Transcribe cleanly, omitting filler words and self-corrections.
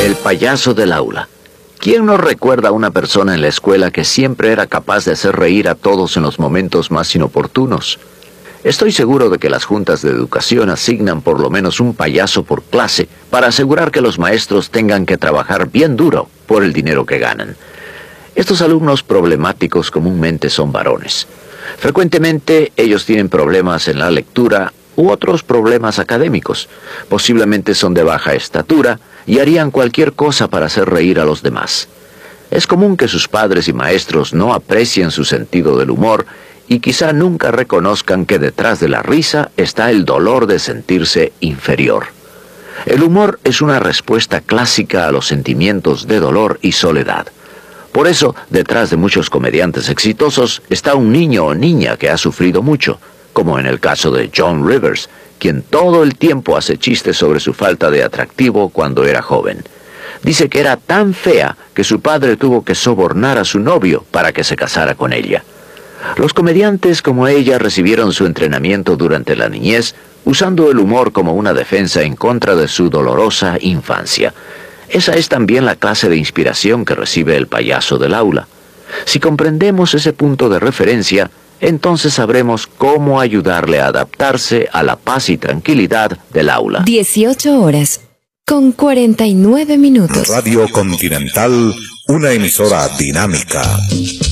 El payaso del aula. ¿Quién no recuerda a una persona en la escuela que siempre era capaz de hacer reír a todos en los momentos más inoportunos? Estoy seguro de que las juntas de educación asignan por lo menos un payaso por clase para asegurar que los maestros tengan que trabajar bien duro por el dinero que ganan. Estos alumnos problemáticos comúnmente son varones. Frecuentemente ellos tienen problemas en la lectura u otros problemas académicos. Posiblemente son de baja estatura y harían cualquier cosa para hacer reír a los demás. Es común que sus padres y maestros no aprecien su sentido del humor y quizá nunca reconozcan que detrás de la risa está el dolor de sentirse inferior. El humor es una respuesta clásica a los sentimientos de dolor y soledad. Por eso, detrás de muchos comediantes exitosos está un niño o niña que ha sufrido mucho, como en el caso de Joan Rivers, quien todo el tiempo hace chistes sobre su falta de atractivo cuando era joven. Dice que era tan fea que su padre tuvo que sobornar a su novio para que se casara con ella. Los comediantes como ella recibieron su entrenamiento durante la niñez, usando el humor como una defensa en contra de su dolorosa infancia. Esa es también la clase de inspiración que recibe el payaso del aula. Si comprendemos ese punto de referencia, entonces sabremos cómo ayudarle a adaptarse a la paz y tranquilidad del aula. 18 horas, con 49 minutos. Radio Continental, una emisora dinámica.